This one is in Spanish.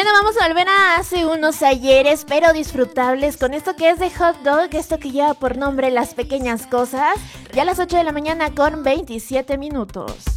Bueno, vamos a volver a hace unos ayeres, pero disfrutables, con esto que es de Hot Dog, esto que lleva por nombre Las Pequeñas Cosas. Ya a las 8 de la mañana con 27 minutos.